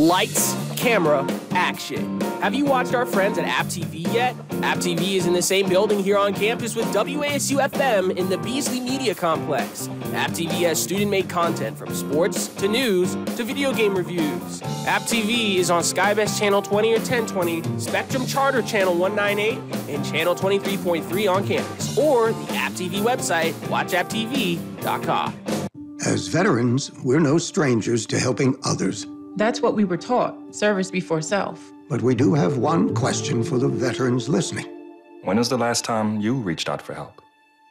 Lights, camera, action. Have you watched our friends at App TV yet? App TV is in the same building here on campus with WASU FM in the Beasley Media Complex. App TV has student-made content from sports to news to video game reviews. App TV is on Skybest Channel 20 or 1020, Spectrum Charter Channel 198, and Channel 23.3 on campus, or the App TV website, watchapptv.com. As veterans, we're no strangers to helping others. That's what we were taught, service before self. But we do have one question for the veterans listening. When was the last time you reached out for help?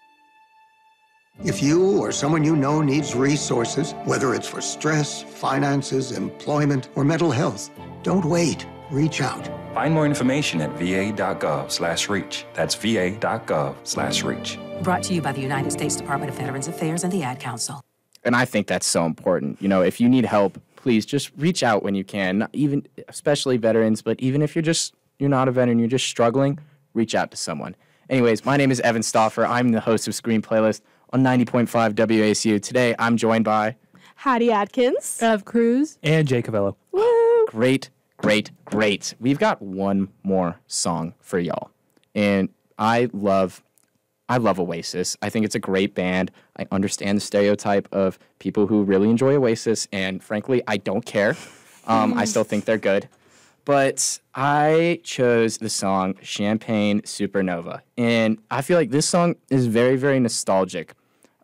If you or someone you know needs resources, whether it's for stress, finances, employment, or mental health, don't wait. Reach out. Find more information at va.gov/reach. That's va.gov/reach. Brought to you by the United States Department of Veterans Affairs and the Ad Council. And I think that's so important. You know, if you need help, please just reach out when you can. Not even, especially veterans, but even if you're not a veteran, you're just struggling, reach out to someone. Anyways, my name is Evan Stauffer. I'm the host of Screen Playlist on 90.5 WASU. Today, I'm joined by Hattie Atkins, Ev Cruz, and Jay Cavello. Woo! Great. We've got one more song for y'all. And I love Oasis. I think it's a great band. I understand the stereotype of people who really enjoy Oasis, and frankly, I don't care. I still think they're good. But I chose the song Champagne Supernova, and I feel like this song is very, very nostalgic.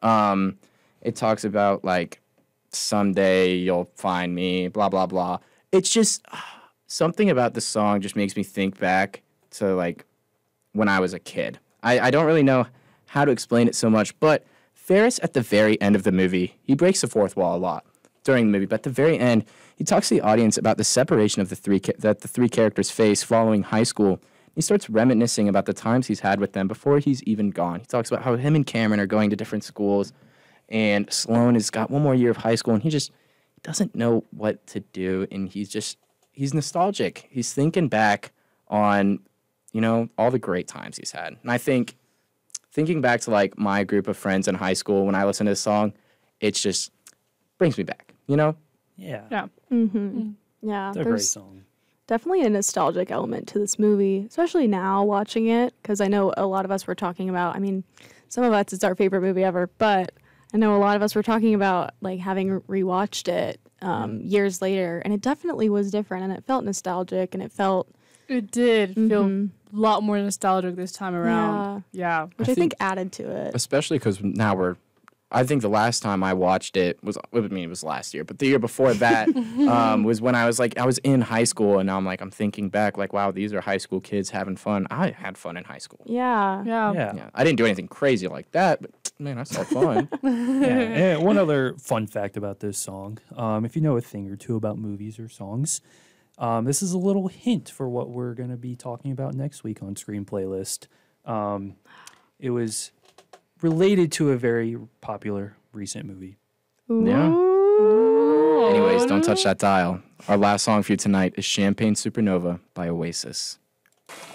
It talks about, like, someday you'll find me, blah, blah, blah. It's just something about the song just makes me think back to, like, when I was a kid. I don't really know how to explain it so much, but Ferris at the very end of the movie, he breaks the fourth wall a lot during the movie, but at the very end, he talks to the audience about the separation of that the three characters face following high school. He starts reminiscing about the times he's had with them before he's even gone. He talks about how him and Cameron are going to different schools, and Sloan has got one more year of high school, and he just doesn't know what to do, and he's nostalgic. He's thinking back on, you know, all the great times he's had. And I think thinking back to, like, my group of friends in high school, when I listen to this song, it just brings me back, you know? Yeah. Mm-hmm. Yeah. It's a great song. Definitely a nostalgic element to this movie, especially now watching it, because I know a lot of us were talking about, I mean, some of us, it's our favorite movie ever, but I know a lot of us were talking about, like, having rewatched it years later, and it definitely was different, and it felt nostalgic, and It did feel a lot more nostalgic this time around. Yeah. Which I think added to it. Especially because now I think the last time I watched it was last year, but the year before that was when I was in high school, and now I'm thinking back, like, wow, these are high school kids having fun. I had fun in high school. Yeah. I didn't do anything crazy like that, but man, I still had fun. And one other fun fact about this song, if you know a thing or two about movies or songs, this is a little hint for what we're going to be talking about next week on Screen Playlist. It was related to a very popular recent movie. Yeah. Anyways, don't touch that dial. Our last song for you tonight is Champagne Supernova by Oasis.